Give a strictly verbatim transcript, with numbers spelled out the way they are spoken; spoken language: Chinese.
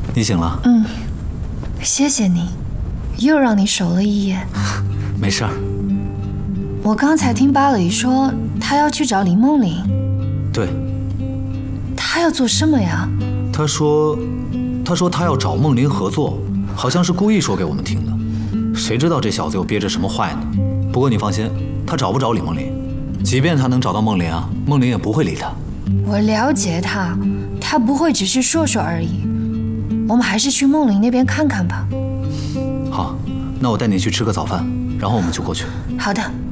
你醒了？ 嗯，谢谢你，又让你守了一夜。 没事儿。 我刚才听巴里说，他要去找李梦玲。 对。 他要做什么呀？ 他说，他说他要找梦玲合作，好像是故意说给我们听的。谁知道这小子又憋着什么坏呢？不过你放心，他找不着李梦玲，即便他能找到梦玲啊，梦玲也不会理他。 我了解他，他不会只是说说而已。我们还是去梦玲那边看看吧。 好，那我带你去吃个早饭，然后我们就过去。 好的。